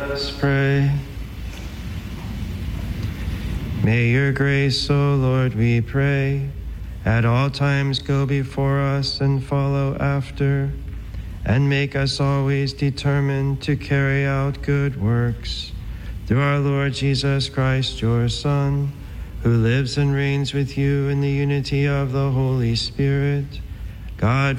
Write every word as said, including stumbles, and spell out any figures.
us pray. May your grace, O Lord, we pray, at all times go before us and follow after, and make us always determined to carry out good works. Through our Lord Jesus Christ, your Son, who lives and reigns with you in the unity of the Holy Spirit, God,